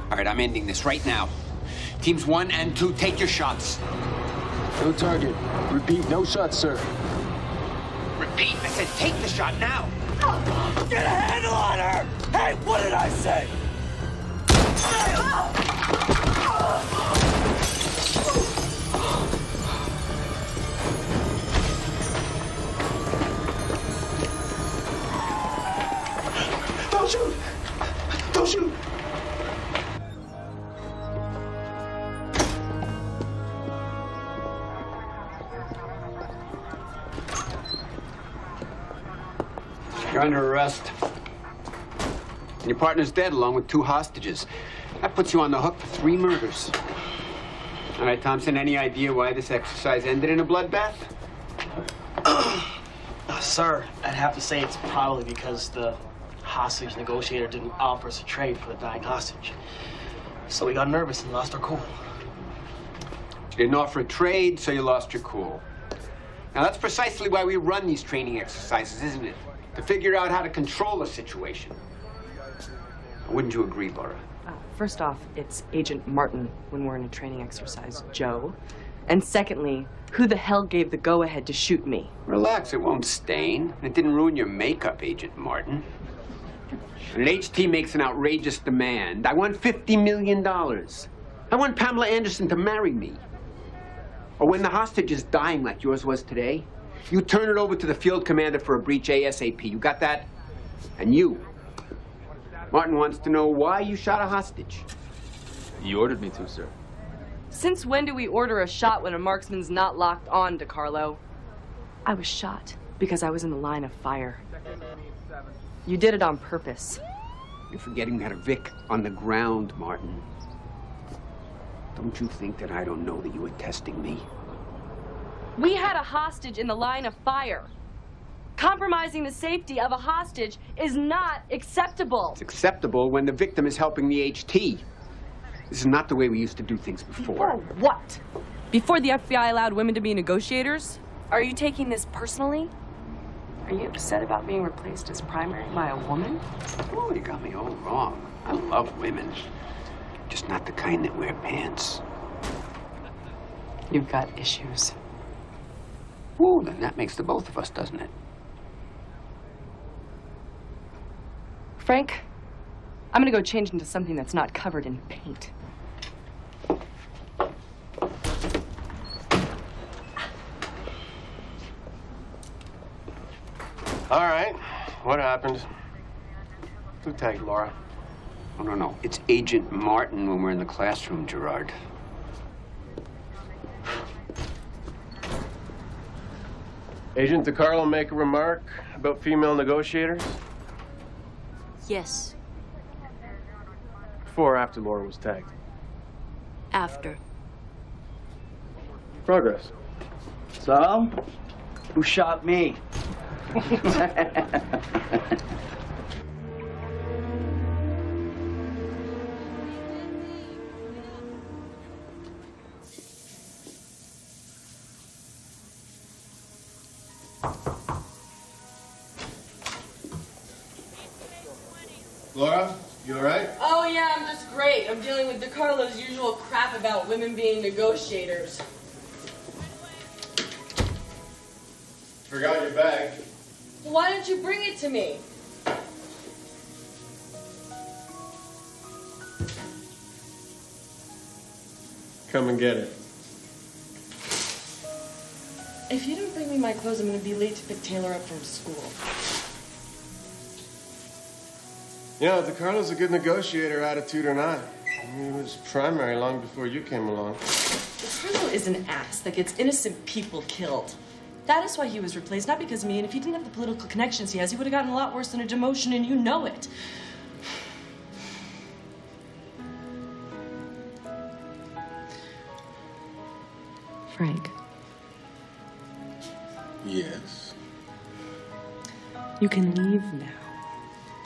All right, I'm ending this right now. Teams 1 and 2, take your shots. No target. Repeat, no shots, sir. Repeat, I said take the shot now. Get a handle on her! Hey, what did I say? Don't shoot! Don't shoot! You're under arrest. And your partner's dead, along with 2 hostages. That puts you on the hook for 3 murders. All right, Thompson, any idea why this exercise ended in a bloodbath? Sir, I'd have to say it's probably because the hostage negotiator didn't offer us a trade for the dying hostage. So we got nervous and lost our cool. You didn't offer a trade, so you lost your cool. Now, that's precisely why we run these training exercises, isn't it? To figure out how to control a situation. Wouldn't you agree, Laura? First off, it's Agent Martin when we're in a training exercise, Joe. And secondly, who the hell gave the go-ahead to shoot me? Relax, it won't stain. It didn't ruin your makeup, Agent Martin. When an HT makes an outrageous demand, I want $50 million. I want Pamela Anderson to marry me. Or when the hostage is dying like yours was today, you turn it over to the field commander for a breach ASAP. You got that? And you. Martin wants to know why you shot a hostage. He ordered me to, sir. Since when do we order a shot when a marksman's not locked on, DeCarlo? I was shot because I was in the line of fire. You did it on purpose. You're forgetting we had a Vic on the ground, Martin. Don't you think that I don't know that you were testing me? We had a hostage in the line of fire. Compromising the safety of a hostage is not acceptable. It's acceptable when the victim is helping the HT. This is not the way we used to do things before. Before what? Before the FBI allowed women to be negotiators? Are you taking this personally? Are you upset about being replaced as primary by a woman? Oh, you got me all wrong. I love women. Just not the kind that wear pants. You've got issues. Ooh, then that makes the both of us, doesn't it? Frank, I'm gonna go change into something that's not covered in paint. All right. What happened? Who tagged Laura? Oh, no. It's Agent Martin when we're in the classroom, Gerard. Agent DeCarlo make a remark about female negotiators? Yes. Before or after Laura was tagged? After. Progress. So, who shot me? Laura, you all right? Oh yeah, I'm just great. I'm dealing with DeCarlo's usual crap about women being negotiators. Forgot your bag. Well, why didn't you bring it to me? Come and get it. If you don't bring me my clothes, I'm gonna be late to pick Taylor up from school. You know, DeCarlo's a good negotiator, attitude or not. He was primary long before you came along. DeCarlo is an ass that gets innocent people killed. That is why he was replaced, not because of me. And if he didn't have the political connections he has, he would have gotten a lot worse than a demotion, and you know it. Frank. Yes. You can leave now.